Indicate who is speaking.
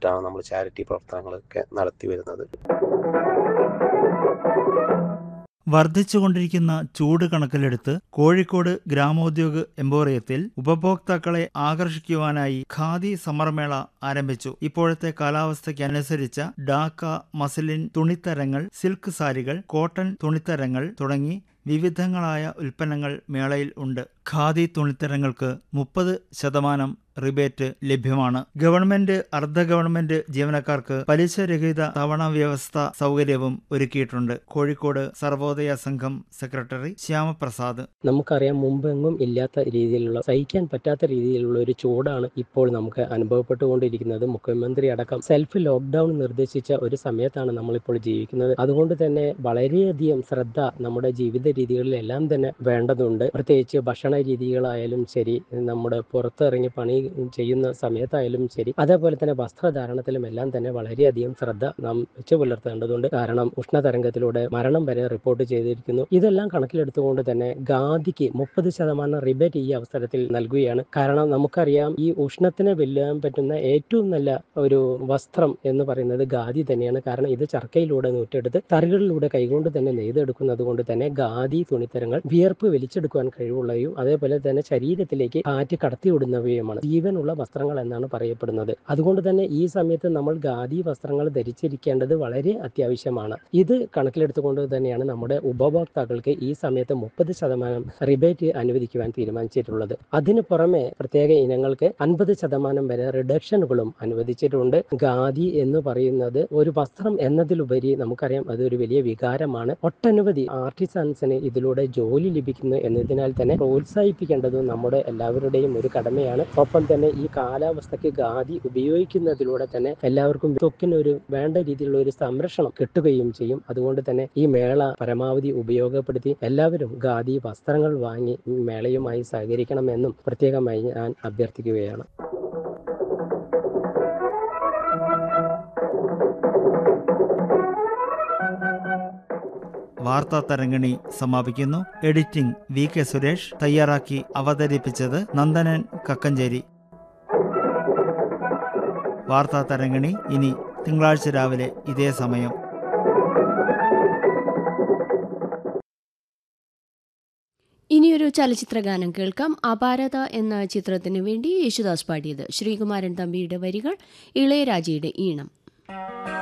Speaker 1: വെച്ചിട്ടാണ് നമ്മൾ ചാരിറ്റി പ്രവർത്തനങ്ങളൊക്കെ നടത്തി വരുന്നത്.
Speaker 2: വർദ്ധിച്ചുകൊണ്ടിരിക്കുന്ന ചൂട് കണക്കിലെടുത്ത് കോഴിക്കോട് ഗ്രാമോദ്योग എംപോറിയത്തിൽ ഉപഭോക്താക്കളെ ആകർഷിക്കുവാനായി ഖാദി സമർമേള ആരംഭിച്ചു. ഇപ്പോഴത്തെ കാലാവസ്ഥയ്ക്ക് അനുസരിച്ച ഡാക്ക, മസ്ലിൻ തുണിത്തരങ്ങൾ, സിൽക്ക് സാരികൾ, കോട്ടൺ തുണിത്തരങ്ങൾ തുടങ്ങി വിവിധങ്ങളായ ഉൽപ്പന്നങ്ങൾ മേളയിൽ ഉണ്ട്. ഖാദി തുണിത്തരങ്ങൾക്ക് 30% റിബേറ്റ് ലഭ്യമാണ്. ഗവൺമെന്റ്, അർദ്ധ ഗവൺമെന്റ് ജീവനക്കാർക്ക് പലിശരഹിത തവണ വ്യവസ്ഥ സൗകര്യവും ഒരുക്കിയിട്ടുണ്ട്. കോഴിക്കോട് സർവോദയ സംഘം സെക്രട്ടറി ശ്യാമപ്രസാദ്:
Speaker 3: നമുക്കറിയാം, മുമ്പെങ്ങും ഇല്ലാത്ത രീതിയിലുള്ള, സഹിക്കാൻ പറ്റാത്ത രീതിയിലുള്ള ഒരു ചൂടാണ് ഇപ്പോൾ നമുക്ക് അനുഭവപ്പെട്ടുകൊണ്ടിരിക്കുന്നത്. മുഖ്യമന്ത്രി അടക്കം സെൽഫ് ലോക്ക്ഡൌൺ നിർദ്ദേശിച്ച ഒരു സമയത്താണ് നമ്മളിപ്പോൾ ജീവിക്കുന്നത്. അതുകൊണ്ട് തന്നെ വളരെയധികം ശ്രദ്ധ നമ്മുടെ ജീവിത രീതികളിലെല്ലാം തന്നെ വേണ്ടതുണ്ട്. പ്രത്യേകിച്ച് ഭക്ഷണ രീതികളായാലും ശരി, നമ്മുടെ പുറത്തിറങ്ങി പണി ചെയ്യുന്ന സമയത്തായാലും ശരി, അതേപോലെ തന്നെ വസ്ത്രധാരണത്തിലും എല്ലാം തന്നെ വളരെയധികം ശ്രദ്ധ നാം വെച്ച് പുലർത്തേണ്ടതുണ്ട്. കാരണം ഉഷ്ണതരംഗത്തിലൂടെ മരണം വരെ റിപ്പോർട്ട് ചെയ്തിരിക്കുന്നു. ഇതെല്ലാം കണക്കിലെടുത്തുകൊണ്ട് തന്നെ ഖാദിക്ക് 30% റിബേറ്റ് ഈ അവസരത്തിൽ നൽകുകയാണ്. കാരണം നമുക്കറിയാം, ഈ ഉഷ്ണത്തിനെ വെല്ലാൻ പറ്റുന്ന ഏറ്റവും നല്ല ഒരു വസ്ത്രം എന്ന് പറയുന്നത് ഖാദി തന്നെയാണ്. കാരണം ഇത് ചർക്കയിലൂടെ നൂറ്റെടുത്ത് തറികളിലൂടെ കൈകൊണ്ട് തന്നെ നെയ്തെടുക്കുന്നത് കൊണ്ട് തന്നെ ഖാദി തുണിത്തരങ്ങൾ വിയർപ്പ് വലിച്ചെടുക്കുവാൻ കഴിവുള്ളവയും അതേപോലെ തന്നെ ശരീരത്തിലേക്ക് കാറ്റ് കടത്തിവിടുന്നവയുമാണ്. ജീവനുള്ള വസ്ത്രങ്ങൾ എന്നാണ് പറയപ്പെടുന്നത്. അതുകൊണ്ട് തന്നെ ഈ സമയത്ത് നമ്മൾ ഖാദി വസ്ത്രങ്ങൾ ധരിച്ചിരിക്കേണ്ടത് വളരെ അത്യാവശ്യമാണ്. ഇത് കണക്കിലെടുത്തുകൊണ്ട് തന്നെയാണ് നമ്മുടെ ഉപഭോക്താക്കൾക്ക് ഈ സമയത്ത് 30% റിബേറ്റ് അനുവദിക്കുവാൻ തീരുമാനിച്ചിട്ടുള്ളത്. അതിന് പുറമെ പ്രത്യേക ഇനങ്ങൾക്ക് 50% വരെ റിഡക്ഷനുകളും അനുവദിച്ചിട്ടുണ്ട്. ഖാദി എന്ന് പറയുന്നത് ഒരു വസ്ത്രം എന്നതിലുപരി നമുക്കറിയാം അതൊരു വലിയ വികാരമാണ്. ഒട്ടനവധി ആർട്ടിസൻസിന് ഇതിലൂടെ ജോലി ലഭിക്കുന്നു എന്നതിനാൽ തന്നെ പ്രോത്സാഹിപ്പിക്കേണ്ടതും നമ്മുടെ എല്ലാവരുടെയും ഒരു കടമയാണ്. ഒപ്പം തന്നെ ഈ കാലാവസ്ഥയ്ക്ക് ഖാദി ഉപയോഗിക്കുന്നതിലൂടെ തന്നെ എല്ലാവർക്കും ത്വക്കിനൊരു വേണ്ട രീതിയിലുള്ള ഒരു സംരക്ഷണം കിട്ടുകയും ചെയ്യും. അതുകൊണ്ട് തന്നെ ഈ മേള പരമാവധി ഉപയോഗപ്പെടുത്തി എല്ലാവരും ഖാദി വസ്ത്രങ്ങൾ വാങ്ങി മേളയുമായി സഹകരിക്കണമെന്നും പ്രത്യേകമായി ഞാൻ അഭ്യർത്ഥിക്കുകയാണ്.
Speaker 2: വാർത്താ തരംഗിണി സമാപിക്കുന്നു. എഡിറ്റിംഗ് VK സുരേഷ്, തയ്യാറാക്കി അവതരിപ്പിച്ചത് നന്ദനൻ കക്കഞ്ചേരി. വാർത്താ തരംഗിണി ഇനി തിങ്കളാഴ്ച രാവിലെ ഇതേ സമയം.
Speaker 4: ഇനിയൊരു ചലച്ചിത്ര ഗാനം കേൾക്കാം. അപാരത എന്ന ചിത്രത്തിനു വേണ്ടി യേശുദാസ് പാടിയത്. ശ്രീകുമാരൻ തമ്പിയുടെ വരികൾ, ഇളയരാജയുടെ ഈണം.